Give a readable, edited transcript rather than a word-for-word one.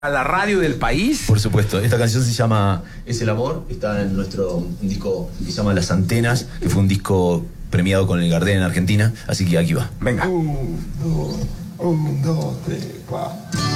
a la radio del país. Por supuesto, esta canción se llama Es el amor, está en nuestro disco que se llama Las Antenas, que fue un disco premiado con el Gardel en Argentina, así que aquí va. Venga. Un, dos, tres, cuatro.